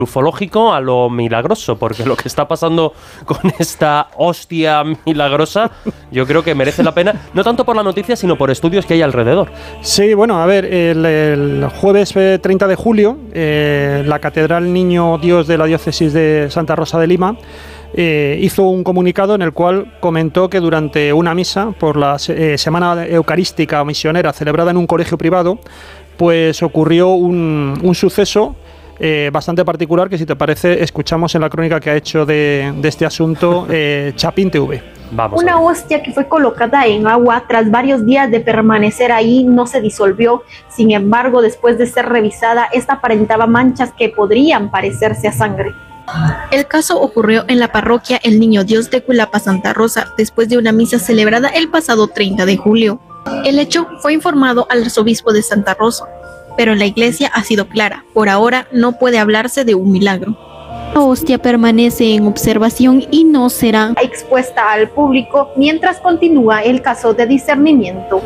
ufológico a lo milagroso, porque lo que está pasando con esta hostia milagrosa yo creo que merece la pena, no tanto por la noticia, sino por estudios que hay alrededor. Sí, bueno, a ver, el jueves 30 de julio, la Catedral Niño Dios de la Diócesis de Santa Rosa de Lima hizo un comunicado en el cual comentó que durante una misa por la Semana Eucarística Misionera celebrada en un colegio privado, pues ocurrió un suceso bastante particular que, si te parece, escuchamos en la crónica que ha hecho de este asunto Chapín TV. Vamos. Una hostia que fue colocada en agua tras varios días de permanecer ahí no se disolvió. Sin embargo, después de ser revisada, esta aparentaba manchas que podrían parecerse a sangre. El caso ocurrió en la parroquia El Niño Dios de Cuilapa, Santa Rosa, después de una misa celebrada el pasado 30 de julio. El hecho fue informado al arzobispo de Santa Rosa, pero la iglesia ha sido clara: por ahora no puede hablarse de un milagro. La hostia permanece en observación y no será expuesta al público mientras continúa el caso de discernimiento.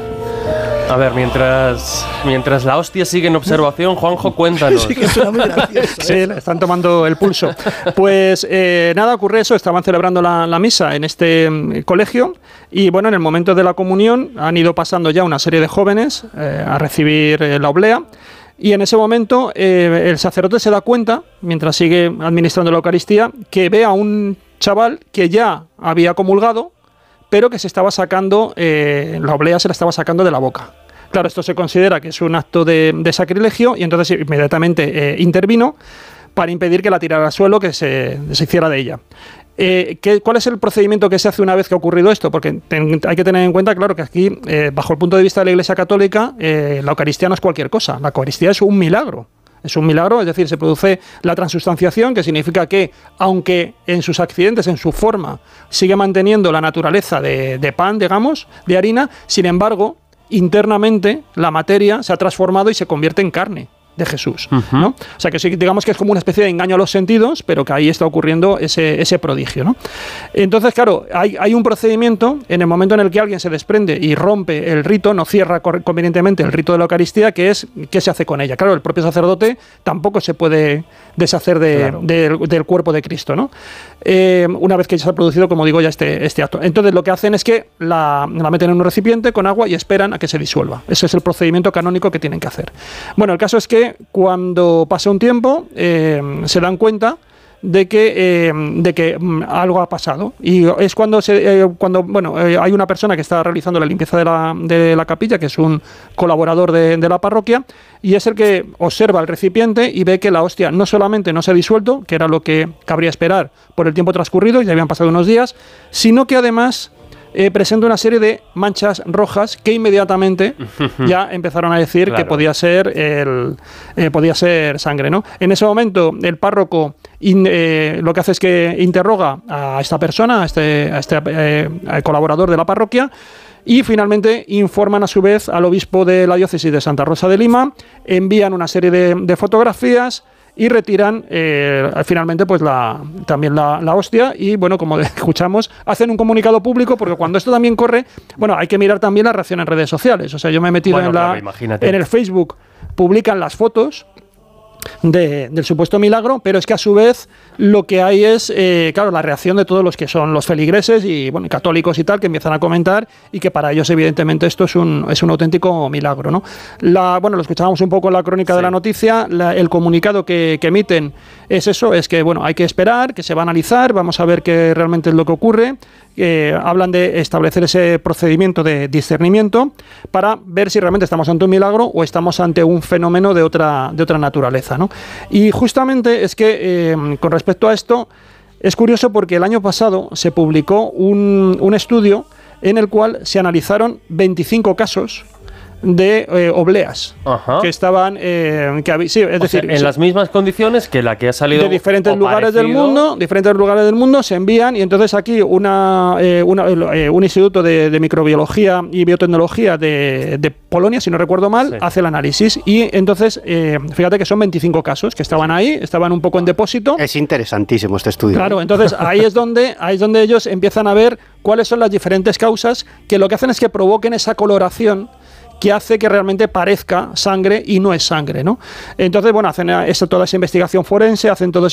A ver, mientras la hostia sigue en observación, Juanjo, cuéntanos. Sí, que suena muy gracioso. Sí, le están tomando el pulso. Pues nada, ocurre eso, estaban celebrando la misa en este colegio y bueno, en el momento de la comunión han ido pasando ya una serie de jóvenes a recibir la oblea. Y en ese momento el sacerdote se da cuenta, mientras sigue administrando la Eucaristía, que ve a un chaval que ya había comulgado, pero que se estaba sacando, la oblea se la estaba sacando de la boca. Claro, esto se considera que es un acto de sacrilegio y entonces inmediatamente intervino para impedir que la tirara al suelo, que se hiciera de ella. ¿Cuál es el procedimiento que se hace una vez que ha ocurrido esto? Porque hay que tener en cuenta, claro, que aquí, bajo el punto de vista de la Iglesia Católica, la Eucaristía no es cualquier cosa. La Eucaristía es un milagro. Es un milagro, es decir, se produce la transustanciación, que significa que, aunque en sus accidentes, en su forma, sigue manteniendo la naturaleza de pan, digamos, de harina, sin embargo, internamente la materia se ha transformado y se convierte en carne de Jesús, ¿no? O sea que sí, digamos que es como una especie de engaño a los sentidos, pero que ahí está ocurriendo ese prodigio, ¿no? Entonces, claro, hay un procedimiento en el momento en el que alguien se desprende y rompe el rito, no cierra convenientemente el rito de la Eucaristía, que es ¿qué se hace con ella? Claro, el propio sacerdote tampoco se puede deshacer del cuerpo de Cristo, ¿no? Una vez que ya se ha producido, como digo, ya este acto. Entonces lo que hacen es que la meten en un recipiente con agua y esperan a que se disuelva. Ese es el procedimiento canónico que tienen que hacer. Bueno, el caso es que cuando pasa un tiempo se dan cuenta de que algo ha pasado, y es cuando hay una persona que está realizando la limpieza de la capilla, que es un colaborador de la parroquia, y es el que observa el recipiente y ve que la hostia no solamente no se ha disuelto, que era lo que cabría esperar por el tiempo transcurrido, ya habían pasado unos días, sino que además presenta una serie de manchas rojas que inmediatamente ya empezaron a decir que podía ser sangre, ¿no? En ese momento el párroco lo que hace es que interroga a esta persona, a este colaborador de la parroquia, y finalmente informan a su vez al obispo de la diócesis de Santa Rosa de Lima, envían una serie de fotografías y retiran finalmente pues también la hostia, y bueno, como escuchamos, hacen un comunicado público, porque cuando esto también corre, bueno, hay que mirar también la reacción en redes sociales. O sea, yo me he metido en el Facebook, publican las fotos del supuesto milagro, pero es que a su vez lo que hay es, claro, la reacción de todos los que son los feligreses y bueno, católicos y tal, que empiezan a comentar, y que para ellos evidentemente esto es un auténtico milagro, ¿no? Lo escuchábamos un poco en la crónica de la noticia, el comunicado que emiten es eso, es que bueno, hay que esperar, que se va a analizar, vamos a ver qué realmente es lo que ocurre. Hablan de establecer ese procedimiento de discernimiento para ver si realmente estamos ante un milagro o estamos ante un fenómeno de otra naturaleza, ¿no? Y justamente es que con respecto a esto es curioso, porque el año pasado se publicó un estudio en el cual se analizaron 25 casos de obleas que estaban en las mismas condiciones que la que ha salido de diferentes lugares del mundo se envían, y entonces aquí un instituto de microbiología y biotecnología de Polonia, si no recuerdo mal, hace el análisis, y entonces fíjate que son 25 casos que estaban ahí, estaban un poco en depósito. Es interesantísimo este estudio. Claro, entonces ahí es donde ellos empiezan a ver cuáles son las diferentes causas que lo que hacen es que provoquen esa coloración que hace que realmente parezca sangre y no es sangre, ¿no? Entonces, bueno, hacen toda esa investigación forense, hacen todo